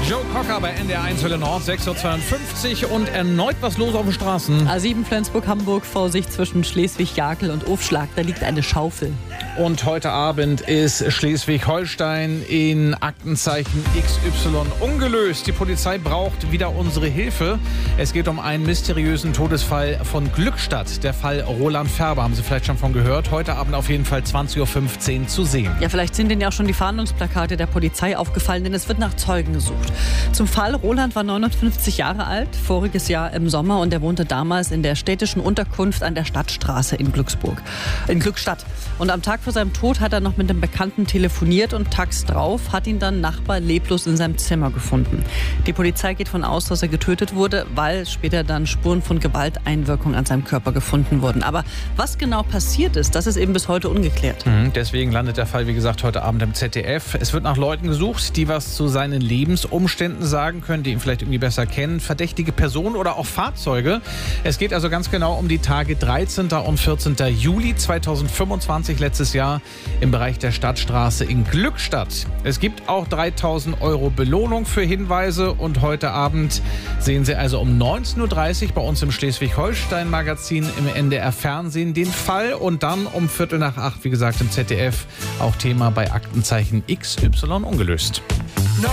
Joe Cocker bei NDR1 Hölle Nord, 6.52 Uhr und erneut was los auf den Straßen. A7 Flensburg-Hamburg, Vorsicht zwischen Schleswig-Jakel und Ofschlag, da liegt eine Schaufel. Und heute Abend ist Schleswig-Holstein in Aktenzeichen XY ungelöst. Die Polizei braucht wieder unsere Hilfe. Es geht um einen mysteriösen Todesfall von Glückstadt. Der Fall Roland Färber, haben Sie vielleicht schon von gehört. Heute Abend auf jeden Fall 20.15 Uhr zu sehen. Ja, vielleicht sind Ihnen ja auch schon die Fahndungsplakate der Polizei aufgefallen, denn es wird nach Zeugen gesucht. Zum Fall: Roland war 59 Jahre alt, voriges Jahr im Sommer, und er wohnte damals in der städtischen Unterkunft an der Stadtstraße in Glückstadt. Und am Tag vor seinem Tod hat er noch mit einem Bekannten telefoniert und tags drauf hat ihn dann Nachbar leblos in seinem Zimmer gefunden. Die Polizei geht davon aus, dass er getötet wurde, weil später dann Spuren von Gewalteinwirkung an seinem Körper gefunden wurden. Aber was genau passiert ist, das ist eben bis heute ungeklärt. Deswegen landet der Fall, wie gesagt, heute Abend im ZDF. Es wird nach Leuten gesucht, die was zu seinen Lebensumständen sagen können, die ihn vielleicht irgendwie besser kennen, verdächtige Personen oder auch Fahrzeuge. Es geht also ganz genau um die Tage 13. und 14. Juli 2025, letztes Jahr, im Bereich der Stadtstraße in Glückstadt. Es gibt auch 3.000 € Belohnung für Hinweise und heute Abend sehen Sie also um 19.30 Uhr bei uns im Schleswig-Holstein-Magazin im NDR-Fernsehen den Fall und dann um 7:45, wie gesagt, im ZDF auch Thema bei Aktenzeichen XY ungelöst.